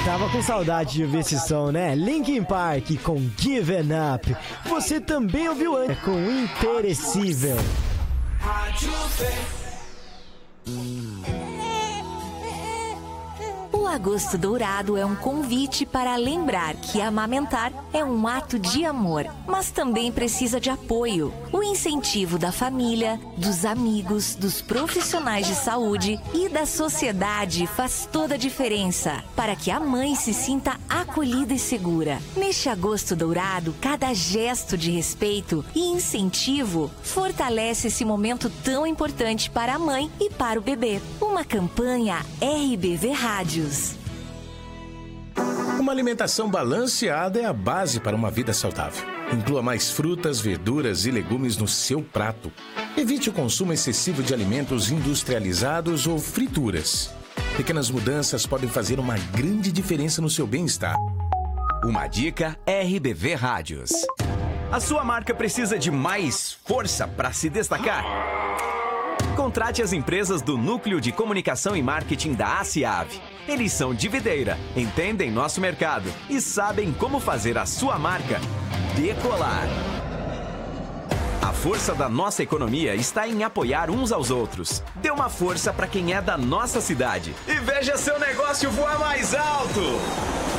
Tava com saudade de ouvir esse som, né? Linkin Park com Given Up. Você também ouviu antes com Imperecível. O Agosto Dourado é um convite para lembrar que amamentar é um ato de amor, mas também precisa de apoio. O incentivo da família, dos amigos, dos profissionais de saúde e da sociedade faz toda a diferença para que a mãe se sinta acolhida e segura. Neste Agosto Dourado, cada gesto de respeito e incentivo fortalece esse momento tão importante para a mãe e para o bebê. Uma campanha RBV Rádios. Uma alimentação balanceada é a base para uma vida saudável. Inclua mais frutas, verduras e legumes no seu prato. Evite o consumo excessivo de alimentos industrializados ou frituras. Pequenas mudanças podem fazer uma grande diferença no seu bem-estar. Uma dica RBV Rádios. A sua marca precisa de mais força para se destacar? Contrate as empresas do Núcleo de Comunicação e Marketing da ACIAV. Eles são de videira, entendem nosso mercado e sabem como fazer a sua marca decolar. A força da nossa economia está em apoiar uns aos outros. Dê uma força para quem é da nossa cidade e veja seu negócio voar mais alto!